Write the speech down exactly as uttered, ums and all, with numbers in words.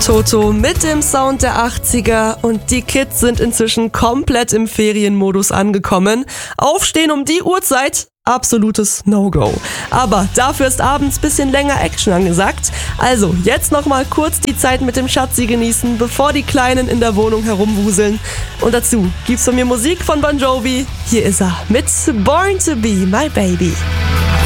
Toto mit dem Sound der achtziger und die Kids sind inzwischen komplett im Ferienmodus angekommen. Aufstehen um die Uhrzeit, absolutes No-Go. Aber dafür ist abends bisschen länger Action angesagt. Also jetzt nochmal kurz die Zeit mit dem Schatzi genießen, bevor die Kleinen in der Wohnung herumwuseln. Und dazu gibt's von mir Musik von Bon Jovi. Hier ist er mit Born to Be My Baby.